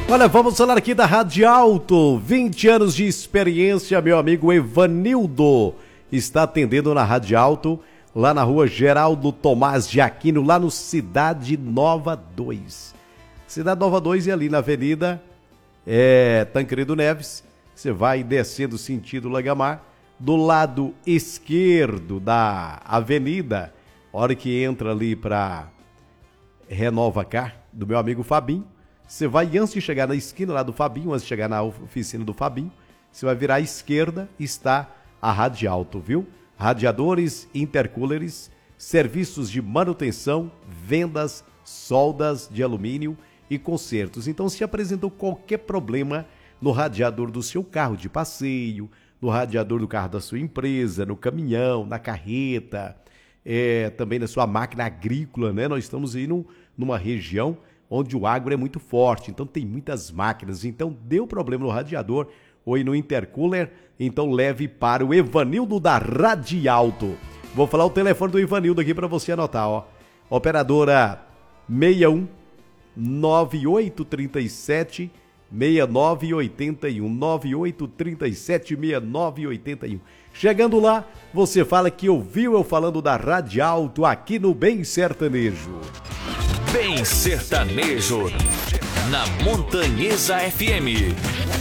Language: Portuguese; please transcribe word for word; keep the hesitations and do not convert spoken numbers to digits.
Olha, vamos falar aqui da Radialto, vinte anos de experiência, meu amigo Evanildo está atendendo na Radialto, lá na rua Geraldo Tomás de Aquino, lá no Cidade Nova dois. Cidade Nova dois e ali na Avenida é, Tancredo Neves, você vai descendo sentido Lagamar, do lado esquerdo da avenida, hora que entra ali para Renova Car, do meu amigo Fabinho, você vai, antes de chegar na esquina lá do Fabinho, antes de chegar na oficina do Fabinho, você vai virar à esquerda, está a Radialto, viu? Radiadores, intercoolers, serviços de manutenção, vendas, soldas de alumínio e consertos. Então, se apresentou qualquer problema no radiador do seu carro de passeio, no radiador do carro da sua empresa, no caminhão, na carreta, é, também na sua máquina agrícola, né? Nós estamos aí num, numa região onde o agro é muito forte, então tem muitas máquinas, então deu problema no radiador ou no intercooler, então leve para o Evanildo da Radialto. Vou falar o telefone do Evanildo aqui para você anotar, ó. Operadora seis um nove oito três sete seis nove oito um, nove oito três sete seis nove oito um. Chegando lá, você fala que ouviu eu falando da Radialto aqui no Bem Sertanejo. Bem Sertanejo, na Montanhesa F M.